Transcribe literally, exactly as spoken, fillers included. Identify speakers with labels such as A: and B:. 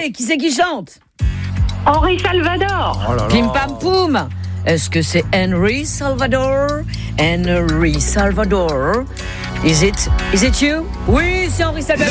A: Allez, qui c'est qui chante?
B: Henri Salvador.
C: Oh là là.
A: Pim pam poum. Est-ce que c'est Henry Salvador? Henry Salvador. Is it, is it you? Oui, c'est Henry Salvador.